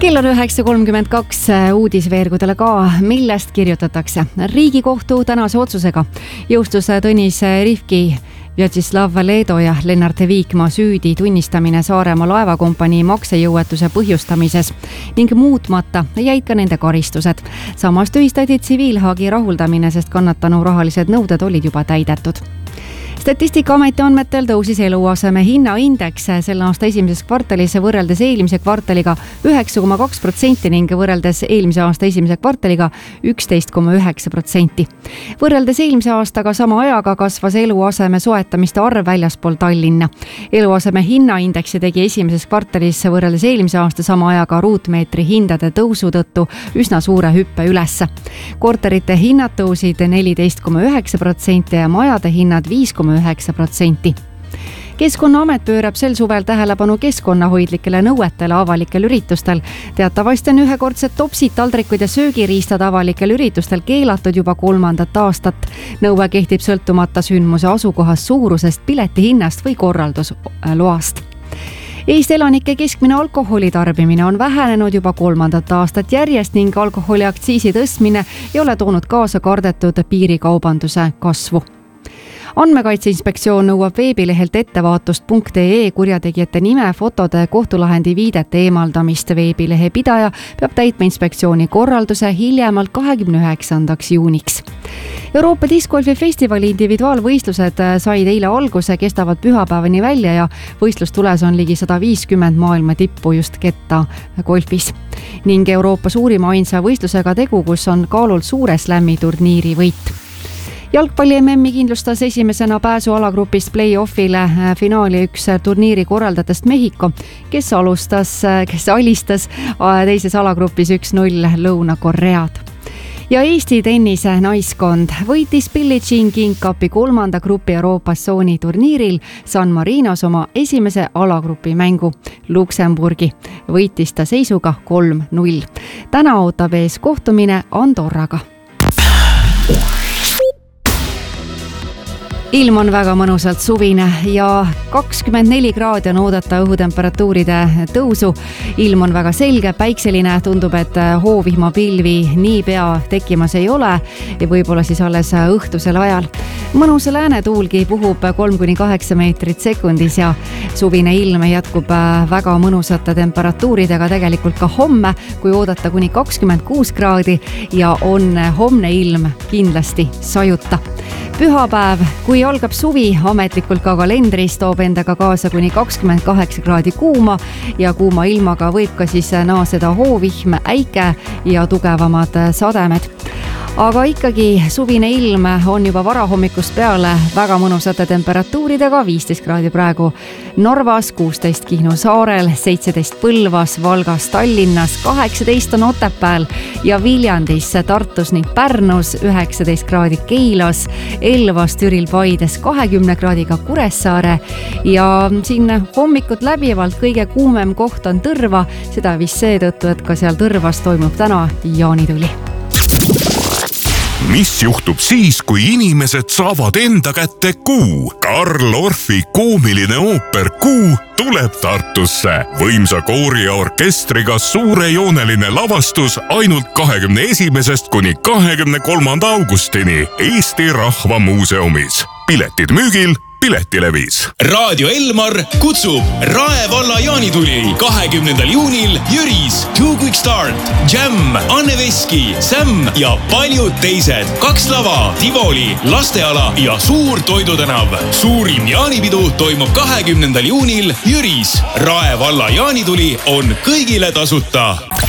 Kell on 9.32 uudisveergudele ka, millest kirjutatakse. Riigikohtu tänase otsusega jõustus Tõnis Rivki, Vjatšeslav Leedo ja Lennart Viikmaa süüdi tunnistamine Saaremaa laevakompanii maksejõuetuse põhjustamises ning muutmata jäid ka nende karistused. Samas tühistati tsiviilhagi rahuldamine, sest kannatanu rahalised nõuded olid juba täidetud. Statistikaameti andmetel tõusis eluaseme hinnaindeks selle aasta esimeses kvartalis võrreldes eelmise kvartaliga 9,2% ning võrreldes eelmise aasta esimese kvartaliga 11,9%. Võrreldes eelmise aastaga sama ajaga kasvas eluaseme soetamiste arv väljaspool Tallinna. Eluaseme hinnaindeksi tegi esimeses kvartalis võrreldes eelmise aasta sama ajaga ruutmeetri hindade tõusu tõttu üsna suure hüppe ülesse. Korterite hinnad tõusid 14,9% ja majade hinnad 5,9%. Keskkonnaamet pöörab sel suvel tähelepanu keskkonnahoidlikele nõuetele avalikel üritustel. Teatavasti on ühekordsed topsid, taldrikud ja söögiriistad avalikel üritustel keelatud juba 3. aastat. Nõue kehtib sõltumata sündmuse asukohast, suurusest, pileti hinnast või korraldusloast. Eesti elanike keskmine alkoholitarbimine on vähenenud juba 3. aastat järjest ning alkoholiaktsiisi tõstmine ei ole toonud kaasa kardetud piirikaubanduse kasvu. Andmekaitse Inspektsioon nõuab veebilehelt ettevaatust.ee kurjategijate nime, fotode, kohtulahendi viidete eemaldamist. Veebilehe pidaja peab täitma inspektsiooni korralduse hiljemalt 29. juuniks. Euroopa Discgolfi festivali individuaalvõistlused said eile alguse, kestavad pühapäevani välja ja võistlustules on ligi 150 maailma tippu just ketta golfis. Ning Euroopa suurima ainsa võistlusega tegu, kus on kaalul suure slammi turniiri võit. Jalgpalli MM-i kindlustas esimesena pääsu alagrupist play-offile finaali üks turniiri korraldatest Mehhiko, kes alistas teises alagrupis 1-0 Lõuna-Koread. Ja Eesti tennise naiskond võitis Billie Jean King Cupi 3. grupi Euroopa sooni turniiril San Marinos oma esimese alagrupi mängu. Luksemburgi võitis ta seisuga 3-0. Täna ootab ees kohtumine Andorraga. Ilm on väga mõnusalt suvine ja 24 kraadi on oodata õhutemperatuuride tõusu. Ilm on väga selge, päikseline, tundub, et hoovihmapilvi niipea tekkimas ei ole ja võib-olla siis alles õhtusel ajal. Mõnus läänetuulgi puhub 3-8 meetrit sekundis ja suvine ilm jätkub väga mõnusate temperatuuridega tegelikult ka homme, kui oodata kuni 26 kraadi ja on homne ilm kindlasti sajuta. Pühapäev, kui algab suvi, ametlikult ka kalendris toob endaga kaasa kuni 28 kraadi kuuma ja kuuma ilmaga võib ka siis naaseda hoovihm, äike ja tugevamad sademed. Aga ikkagi suvine ilm on juba varahommikust peale väga mõnusate temperatuuridega, 15 kraadi praegu Narvas, 16 Kihnu saarel, 17 Põlvas, Valgas, Tallinnas, 18 on Otepääl ja Viljandis, Tartus ning Pärnus, 19 kraadi Keilas, Elvas, Türil, Paides, 20 kraadiga Kuressaare ja siin hommikut läbivalt kõige kuumem koht on Tõrva, seda vist seetõttu, et ka seal Tõrvas toimub täna jaanituli. Mis juhtub siis, kui inimesed saavad enda kätte Kuu? Karl Orfi koomiline ooper Kuu tuleb Tartusse. Võimsa koori ja orkestriga suurejooneline lavastus ainult 21. kuni 23. augustini Eesti Rahva Muuseumis. Piletid müügil Piletilevis. Raadio Elmar kutsub Rae valla jaanituli 20. juunil Jüris, Too Quick Start, Jam, Anne Veski, Sam ja paljud teised. 2 lava, Tivoli, lasteala ja suur toidutänav. Suurim jaanipidu toimub 20. juunil Jüris. Rae valla jaanituli on kõigile tasuta.